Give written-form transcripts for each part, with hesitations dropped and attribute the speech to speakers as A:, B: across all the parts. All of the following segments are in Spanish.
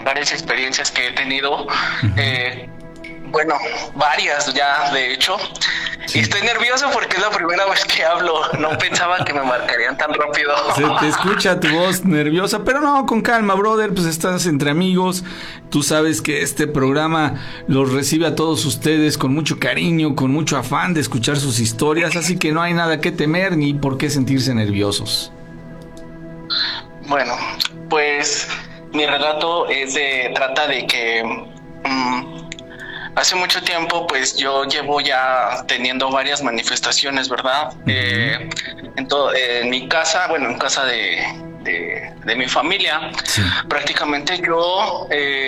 A: varias experiencias que he tenido. Bueno, varias ya, de hecho. Sí. Y estoy nervioso porque es la primera vez que hablo. No pensaba que me marcarían tan rápido.
B: Se te escucha tu voz nerviosa, pero no, con calma, brother. Pues estás entre amigos. Tú sabes que este programa los recibe a todos ustedes con mucho cariño, con mucho afán de escuchar sus historias. Así que no hay nada que temer ni por qué sentirse nerviosos.
A: Bueno, pues mi relato trata de que... hace mucho tiempo, pues yo llevo ya teniendo varias manifestaciones, ¿verdad? En mi casa, bueno, en casa de mi familia, sí. Prácticamente yo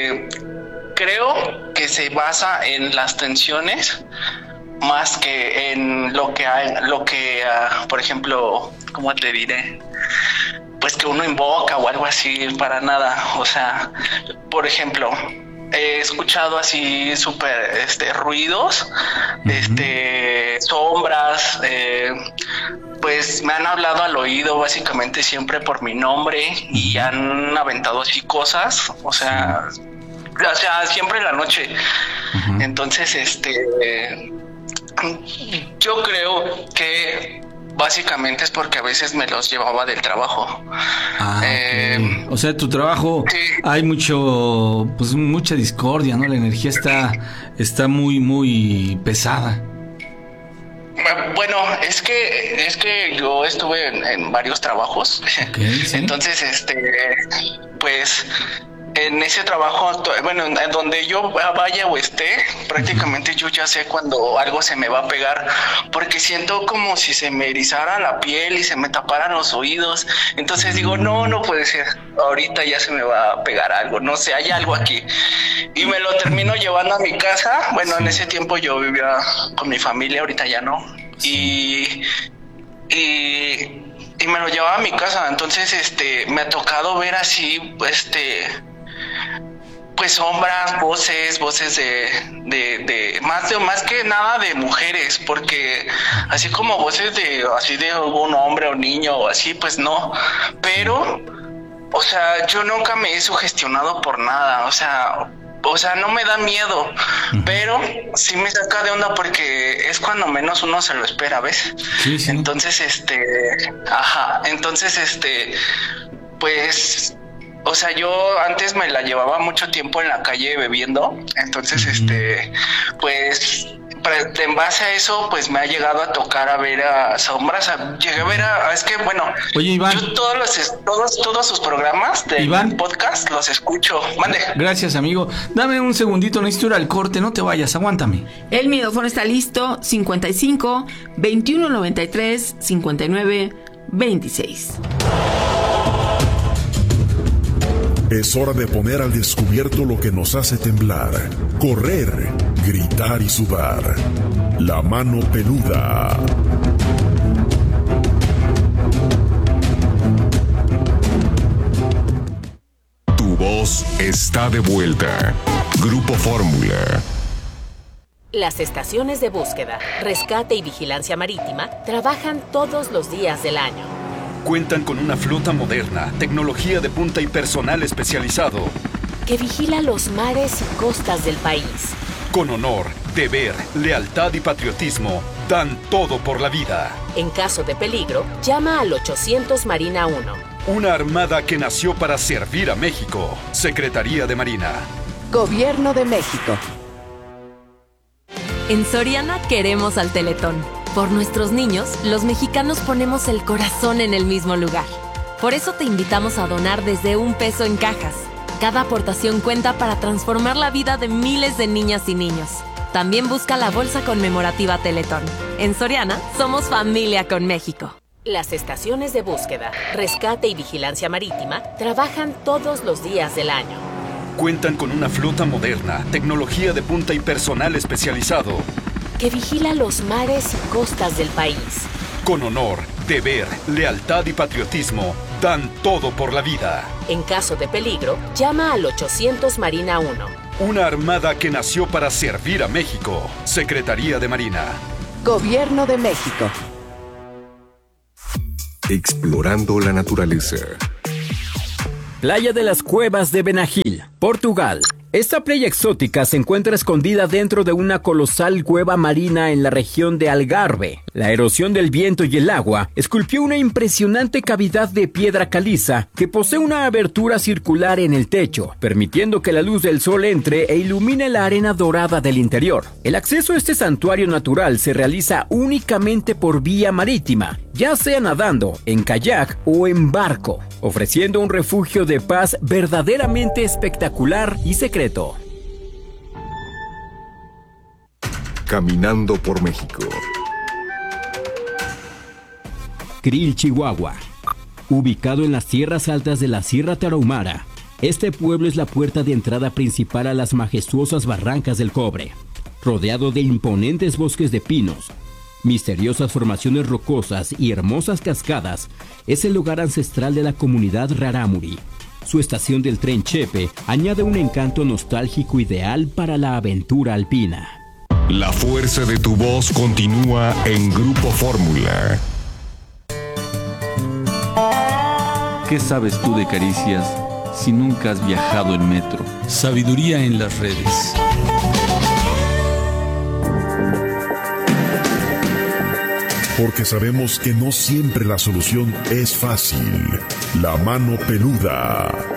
A: creo que se basa en las tensiones más que en lo que por ejemplo, ¿cómo te diré? Pues que uno invoca o algo así, para nada. O sea, por ejemplo, he escuchado así súper ruidos, sombras, pues me han hablado al oído básicamente siempre por mi nombre y han aventado así cosas, o sea siempre en la noche. Entonces, yo creo que básicamente es porque a veces me los llevaba del trabajo.
B: Okay. O sea, tu trabajo, sí. Hay mucha discordia, ¿no? La energía está muy, muy pesada.
A: Bueno, es que yo estuve en varios trabajos. Okay, ¿sí? Entonces, pues en ese trabajo, bueno, en donde yo vaya o esté, prácticamente yo ya sé cuando algo se me va a pegar, porque siento como si se me erizara la piel y se me taparan los oídos. Entonces digo, no puede ser, ahorita ya se me va a pegar algo, no sé, hay algo aquí. Y me lo termino llevando a mi casa. Bueno, en ese tiempo yo vivía con mi familia, ahorita ya no. Y me lo llevaba a mi casa. Entonces, me ha tocado ver así, pues sombras, voces de más que nada de mujeres, porque así como voces de un hombre o niño o así, pues no, pero, o sea, yo nunca me he sugestionado por nada, o sea, no me da miedo, pero sí me saca de onda porque es cuando menos uno se lo espera, ¿ves? Sí. Entonces, pues, o sea, yo antes me la llevaba mucho tiempo en la calle bebiendo, entonces, pues, en base a eso, pues me ha llegado a tocar a ver a sombras, llegué a ver es que, bueno,
B: oye, Iván,
A: yo todos sus programas de podcast los escucho. Mande.
B: Gracias, amigo. Dame un segundito, necesito ir al corte, no te vayas, aguántame.
C: El micrófono está listo, 55 21 93 59 26.
D: Es hora de poner al descubierto lo que nos hace temblar, correr, gritar y sudar. La mano peluda. Tu voz está de vuelta. Grupo Fórmula.
E: Las estaciones de búsqueda, rescate y vigilancia marítima trabajan todos los días del año.
F: Cuentan con una flota moderna, tecnología de punta y personal especializado
E: que vigila los mares y costas del país.
F: Con honor, deber, lealtad y patriotismo, dan todo por la vida.
E: En caso de peligro, llama al 800 Marina 1.
F: Una armada que nació para servir a México. Secretaría de Marina.
G: Gobierno de México.
H: En Soriana queremos al Teletón. Por nuestros niños, los mexicanos ponemos el corazón en el mismo lugar. Por eso te invitamos a donar desde $1 en cajas. Cada aportación cuenta para transformar la vida de miles de niñas y niños. También busca la bolsa conmemorativa Teletón. En Soriana, somos familia con México.
E: Las estaciones de búsqueda, rescate y vigilancia marítima trabajan todos los días del año.
F: Cuentan con una flota moderna, tecnología de punta y personal especializado
E: que vigila los mares y costas del país.
F: Con honor, deber, lealtad y patriotismo, dan todo por la vida.
E: En caso de peligro, llama al 800 Marina 1.
F: Una armada que nació para servir a México. Secretaría de Marina.
G: Gobierno de México.
D: Explorando la naturaleza.
I: Playa de las Cuevas de Benagil, Portugal. Esta playa exótica se encuentra escondida dentro de una colosal cueva marina en la región de Algarve. La erosión del viento y el agua esculpió una impresionante cavidad de piedra caliza que posee una abertura circular en el techo, permitiendo que la luz del sol entre e ilumine la arena dorada del interior. El acceso a este santuario natural se realiza únicamente por vía marítima, ya sea nadando, en kayak o en barco, ofreciendo un refugio de paz verdaderamente espectacular y secreto.
D: Caminando por México.
I: Krill, Chihuahua. Ubicado en las tierras altas de la Sierra Tarahumara, este pueblo es la puerta de entrada principal a las majestuosas barrancas del Cobre. Rodeado de imponentes bosques de pinos, misteriosas formaciones rocosas y hermosas cascadas, es el lugar ancestral de la comunidad Rarámuri. Su estación del tren Chepe añade un encanto nostálgico ideal para la aventura alpina.
D: La fuerza de tu voz continúa en Grupo Fórmula.
B: ¿Qué sabes tú de caricias si nunca has viajado en metro? Sabiduría en las redes.
D: Porque sabemos que no siempre la solución es fácil. La mano peluda.